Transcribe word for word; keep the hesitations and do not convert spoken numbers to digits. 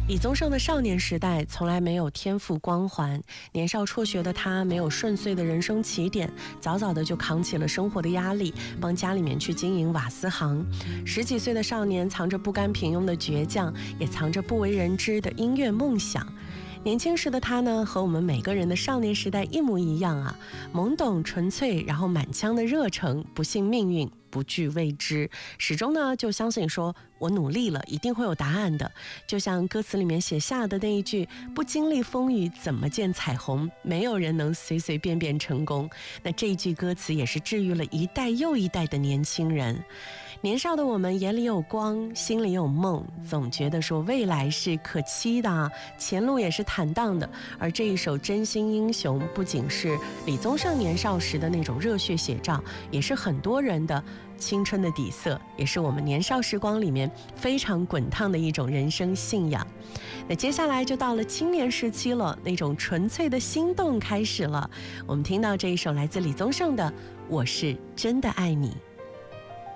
李宗盛的少年时代从来没有天赋光环，年少辍学的他没有顺遂的人生起点，早早的就扛起了生活的压力，帮家里面去经营瓦斯行。十几岁的少年藏着不甘平庸的倔强，也藏着不为人知的音乐梦想。年轻时的他呢，和我们每个人的少年时代一模一样啊，懵懂纯粹，然后满腔的热诚，不信命运，不惧未知，始终呢就相信说我努力了一定会有答案的。就像歌词里面写下的那一句，不经历风雨怎么见彩虹，没有人能随随便便成功。那这一句歌词也是治愈了一代又一代的年轻人。年少的我们眼里有光，心里有梦，总觉得说未来是可期的，前路也是坦荡的。而这一首《真心英雄》不仅是李宗盛年少时的那种热血写照，也是很多人的青春的底色，也是我们年少时光里面非常滚烫的一种人生信仰。那接下来就到了青年时期了，那种纯粹的心动开始了。我们听到这一首来自李宗盛的《我是真的爱你》。